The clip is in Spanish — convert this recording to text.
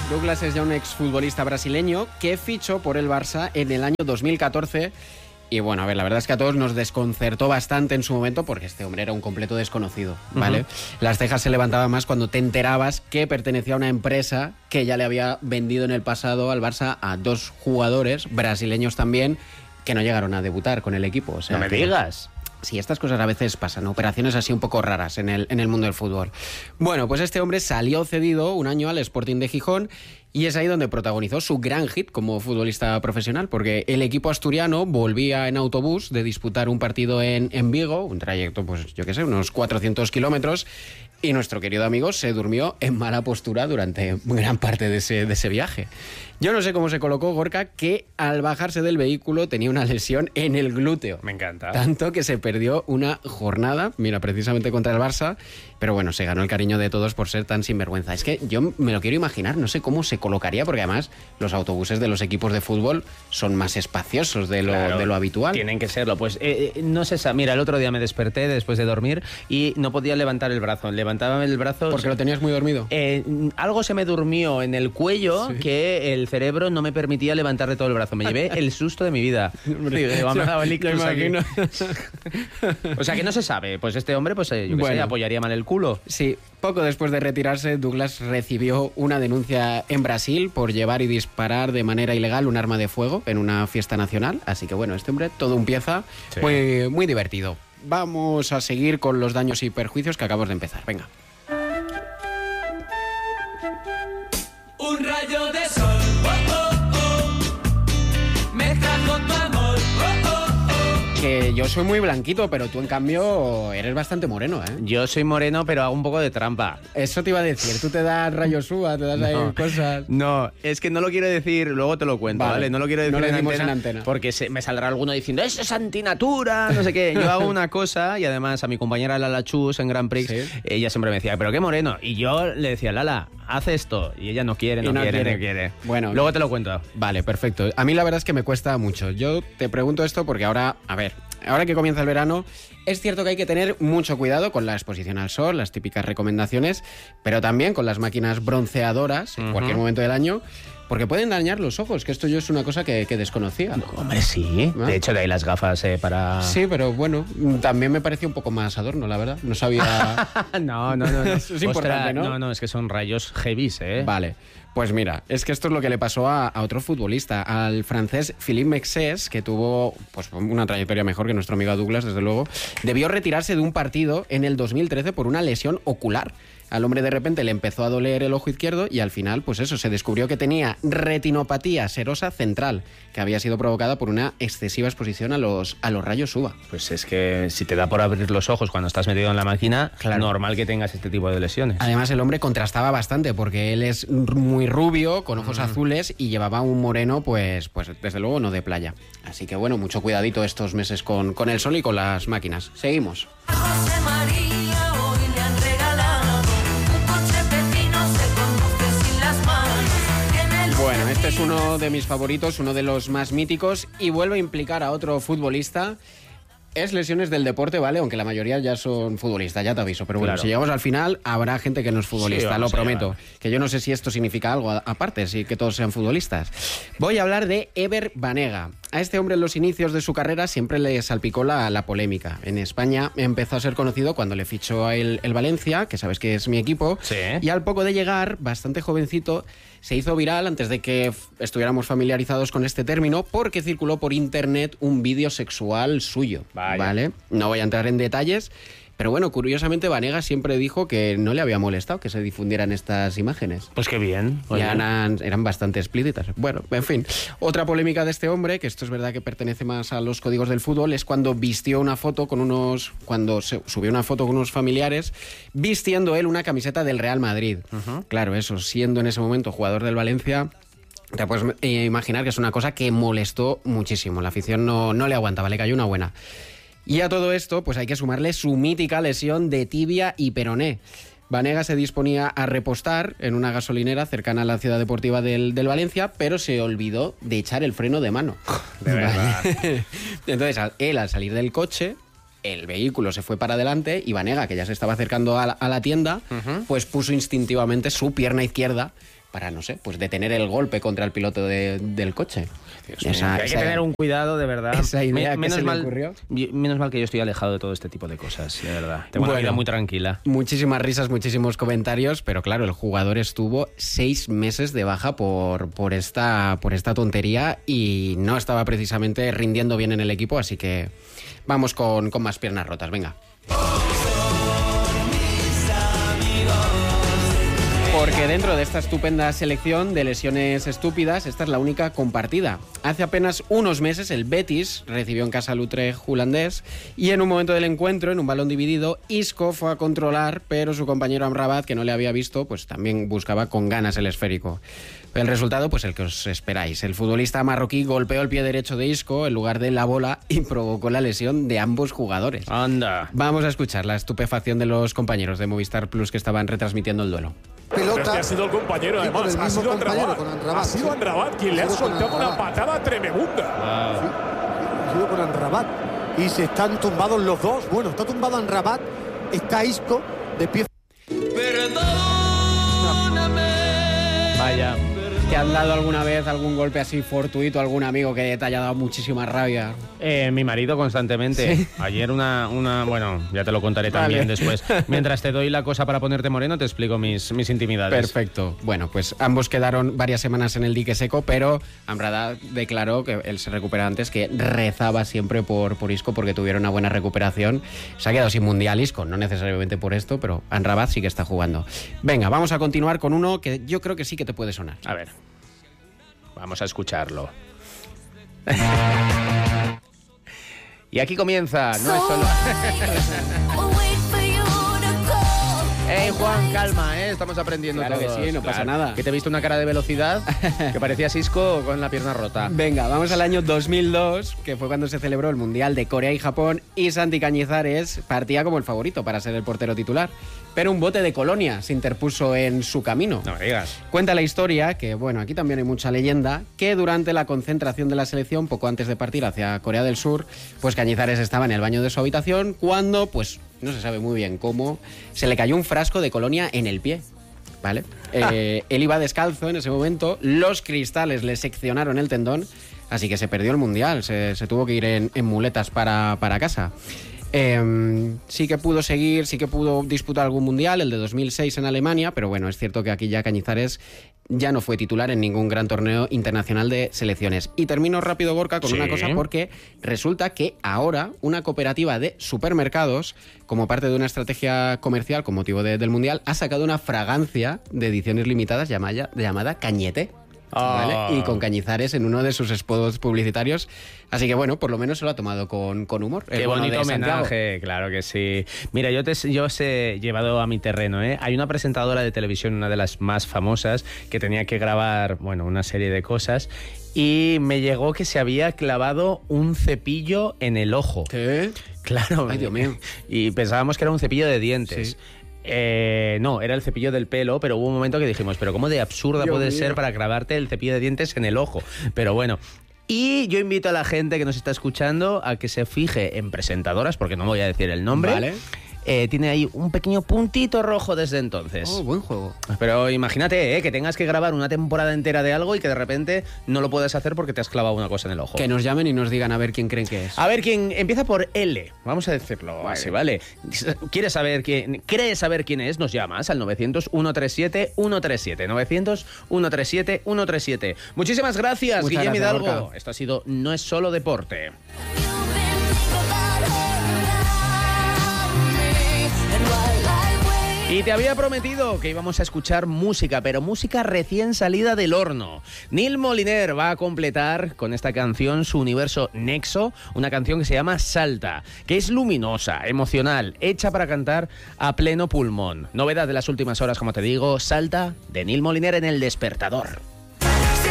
Douglas es ya un exfutbolista brasileño que fichó por el Barça en el año 2014. Y bueno, a ver, la verdad es que a todos nos desconcertó bastante en su momento porque este hombre era un completo desconocido, ¿vale? Las cejas se levantaban más cuando te enterabas que pertenecía a una empresa que ya le había vendido en el pasado al Barça a dos jugadores brasileños también que no llegaron a debutar con el equipo. O sea, no me digas. Sí, estas cosas a veces pasan, operaciones así un poco raras en el mundo del fútbol. Bueno, pues este hombre salió cedido un año al Sporting de Gijón y es ahí donde protagonizó su gran hit como futbolista profesional, porque el equipo asturiano volvía en autobús de disputar un partido en Vigo, un trayecto, pues yo qué sé, unos 400 kilómetros, y nuestro querido amigo se durmió en mala postura durante gran parte de ese viaje. Yo no sé cómo se colocó Gorka, que al bajarse del vehículo tenía una lesión en el glúteo. Me encanta. Tanto que se perdió una jornada, mira, precisamente contra el Barça, pero bueno, se ganó el cariño de todos por ser tan sinvergüenza. Es que yo me lo quiero imaginar, no sé cómo se colocaría, porque además los autobuses de los equipos de fútbol son más espaciosos de lo habitual. Tienen que serlo. Pues no sé, mira, el otro día me desperté después de dormir y no podía levantar el brazo. Levantaba el brazo... ¿Porque lo tenías muy dormido? Algo se me durmió en el cuello, ¿sí? Que el cerebro no me permitía levantarle todo el brazo. Me llevé el susto de mi vida. Digo, me ha dado el ictus aquí. O sea que no se sabe. Pues este hombre, pues yo qué sé, apoyaría mal el culo. Sí, poco después de retirarse, Douglas recibió una denuncia en Brasil por llevar y disparar de manera ilegal un arma de fuego en una fiesta nacional. Así que bueno, este hombre todo empieza muy, muy divertido. Vamos a seguir con los daños y perjuicios que acabamos de empezar. Venga. Un rayo de sol, oh, oh, oh, me trajo tu amor, oh, oh, oh. Que yo soy muy blanquito, pero tú en cambio eres bastante moreno, ¿eh? Yo soy moreno, pero hago un poco de trampa. Eso te iba a decir, tú te das rayos uva, te das ahí cosas... No, es que no lo quiero decir, luego te lo cuento, ¿vale? No lo quiero decir no lo decimos en antena. Porque me saldrá alguno diciendo, eso es antinatura, no sé qué. Yo hago una cosa, y además a mi compañera Lala Chus en Grand Prix, ¿sí? Ella siempre me decía, pero qué moreno. Y yo le decía, Lala, haz esto. Y ella no quiere. Bueno, luego te lo cuento. Vale, perfecto. A mí la verdad es que me cuesta mucho. Yo te pregunto esto porque ahora, a ver, ahora que comienza el verano, es cierto que hay que tener mucho cuidado con la exposición al sol, las típicas recomendaciones, pero también con las máquinas bronceadoras en cualquier momento del año, porque pueden dañar los ojos, que esto yo es una cosa que desconocía. No, hombre, sí. ¿No? De hecho, de ahí las gafas para... Sí, pero bueno, también me pareció un poco más adorno, la verdad. No sabía... No. Eso es importante, ¿no? No, es que son rayos heavies, ¿eh? Vale. Pues mira, es que esto es lo que le pasó a otro futbolista, al francés Philippe Mexès, que tuvo pues una trayectoria mejor que nuestro amigo Douglas, desde luego. Debió retirarse de un partido en el 2013 por una lesión ocular. Al hombre de repente le empezó a doler el ojo izquierdo y al final, pues eso, se descubrió que tenía retinopatía serosa central, que había sido provocada por una excesiva exposición a los rayos UVA. Pues es que si te da por abrir los ojos cuando estás metido en la máquina, claro, normal que tengas este tipo de lesiones. Además, el hombre contrastaba bastante porque él es muy rubio, con ojos azules y llevaba un moreno, pues desde luego no de playa. Así que bueno, mucho cuidadito estos meses con el sol y con las máquinas. Seguimos. José María, hoy le han regalado un coche pepino, se conduce sin las manos. Bueno, este es uno de mis favoritos, uno de los más míticos y vuelve a implicar a otro futbolista. Es lesiones del deporte, ¿vale? Aunque la mayoría ya son futbolistas, ya te aviso. Pero bueno, claro, si llegamos al final, habrá gente que no es futbolista, sí, lo prometo. Que yo no sé si esto significa algo aparte, si que todos sean futbolistas. Voy a hablar de Ever Banega. A este hombre en los inicios de su carrera siempre le salpicó la polémica. En España empezó a ser conocido cuando le fichó el Valencia, que sabes que es mi equipo. Sí. Y al poco de llegar, bastante jovencito, se hizo viral antes de que estuviéramos familiarizados con este término, porque circuló por internet un vídeo sexual suyo. Vaya. ¿Vale? No voy a entrar en detalles, pero bueno, curiosamente Banega siempre dijo que no le había molestado que se difundieran estas imágenes. Pues qué bien. Ya eran bastante explícitas. Bueno, en fin. Otra polémica de este hombre, que esto es verdad que pertenece más a los códigos del fútbol, es cuando subió una foto con unos familiares vistiendo él una camiseta del Real Madrid. Claro, eso, siendo en ese momento jugador del Valencia... Te puedes imaginar que es una cosa que molestó muchísimo. La afición no le aguantaba, le cayó una buena. Y a todo esto, pues hay que sumarle su mítica lesión de tibia y peroné. Banega se disponía a repostar en una gasolinera cercana a la ciudad deportiva del Valencia, pero se olvidó de echar el freno de mano. De verdad. Entonces, él al salir del coche, el vehículo se fue para adelante y Banega, que ya se estaba acercando a la tienda, pues puso instintivamente su pierna izquierda no sé, pues detener el golpe contra el piloto del coche. Hay que tener un cuidado, de verdad. Esa idea que se le ocurrió. Menos mal que yo estoy alejado de todo este tipo de cosas, de verdad. Tengo una vida muy tranquila. Muchísimas risas, muchísimos comentarios, pero claro, el jugador estuvo 6 meses de baja por esta tontería y no estaba precisamente rindiendo bien en el equipo, así que vamos con más piernas rotas, venga. Porque dentro de esta estupenda selección de lesiones estúpidas, esta es la única compartida. Hace apenas unos meses el Betis recibió en casa al Utrecht holandés y en un momento del encuentro, en un balón dividido, Isco fue a controlar, pero su compañero Amrabat, que no le había visto, pues también buscaba con ganas el esférico. El resultado, pues el que os esperáis. El futbolista marroquí golpeó el pie derecho de Isco en lugar de la bola y provocó la lesión de ambos jugadores. Anda. Vamos a escuchar la estupefacción de los compañeros de Movistar Plus que estaban retransmitiendo el duelo. Pelota. Este ha sido el compañero, además. Ha sido Amrabat. Ha sido Amrabat quien le ha soltado una patada tremenda. Sí, ha sido con Amrabat. Y se están tumbados los dos. Bueno, está tumbado Amrabat, está Isco de pie. Vaya. ¿Te han dado alguna vez algún golpe así fortuito, algún amigo que te haya dado muchísima rabia? Mi marido constantemente. ¿Sí? Ayer bueno, ya te lo contaré también después. Mientras te doy la cosa para ponerte moreno, te explico mis intimidades. Perfecto. Bueno, pues ambos quedaron varias semanas en el dique seco, pero Amrabat declaró que él se recupera antes, que rezaba siempre por Isco porque tuviera una buena recuperación. Se ha quedado sin mundial Isco, no necesariamente por esto, pero Amrabat sí que está jugando. Venga, vamos a continuar con uno que yo creo que sí que te puede sonar. A ver. Vamos a escucharlo. Y aquí comienza, no es solo... ¡Ey, Juan, calma, estamos aprendiendo claro todos. Que sí, no pasa nada. Que te he visto una cara de velocidad que parecía Isco con la pierna rota. Venga, vamos al año 2002, que fue cuando se celebró el Mundial de Corea y Japón, y Santi Cañizares partía como el favorito para ser el portero titular. Pero un bote de Colonia se interpuso en su camino. No me digas. Cuenta la historia, que bueno, aquí también hay mucha leyenda, que durante la concentración de la selección, poco antes de partir hacia Corea del Sur, pues Cañizares estaba en el baño de su habitación cuando, pues no se sabe muy bien cómo, se le cayó un frasco de Colonia en el pie. ¿Vale? Él iba descalzo en ese momento, los cristales le seccionaron el tendón, así que se perdió el Mundial, se tuvo que ir en muletas para casa. Sí que pudo seguir, sí que pudo disputar algún mundial, el de 2006 en Alemania, pero bueno, es cierto que aquí ya Cañizares ya no fue titular en ningún gran torneo internacional de selecciones. Y termino rápido, Gorka, con una cosa, porque resulta que ahora una cooperativa de supermercados, como parte de una estrategia comercial con motivo del mundial, ha sacado una fragancia de ediciones limitadas llamada Cañete. ¿Vale? Y con Cañizares en uno de sus spots publicitarios. Así que bueno, por lo menos se lo ha tomado con humor. Qué bonito homenaje, claro que sí. Mira, yo os he llevado a mi terreno, ¿eh? Hay una presentadora de televisión, una de las más famosas, que tenía que grabar, bueno, una serie de cosas, y me llegó que se había clavado un cepillo en el ojo. ¿Qué? Claro. Ay, Dios mío. Y pensábamos que era un cepillo de dientes. Sí. No, era el cepillo del pelo, pero hubo un momento que dijimos, pero ¿cómo de absurda puede ser para clavarte el cepillo de dientes en el ojo? Pero bueno. Y yo invito a la gente que nos está escuchando a que se fije en presentadoras, porque no voy a decir el nombre. Vale. Tiene ahí un pequeño puntito rojo desde entonces. Oh, buen juego. Pero imagínate, que tengas que grabar una temporada entera de algo y que de repente no lo puedes hacer porque te has clavado una cosa en el ojo. Que nos llamen y nos digan a ver quién creen que es. A ver quién empieza por L. Vamos a decirlo así, ¿vale? ¿Crees saber quién es? Nos llamas al 900-137-137. 900-137-137. Muchísimas gracias, Guillem Hidalgo. Gorka. Esto ha sido No es solo deporte. Y te había prometido que íbamos a escuchar música, pero música recién salida del horno. Neil Moliner va a completar con esta canción su universo Nexo, una canción que se llama Salta, que es luminosa, emocional, hecha para cantar a pleno pulmón. Novedad de las últimas horas, como te digo, Salta de Neil Moliner en El Despertador.